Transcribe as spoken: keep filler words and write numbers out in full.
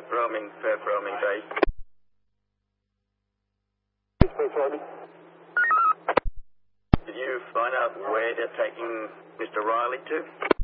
roaming, Perth roaming base. Did you find out where they're taking Mister Riley to?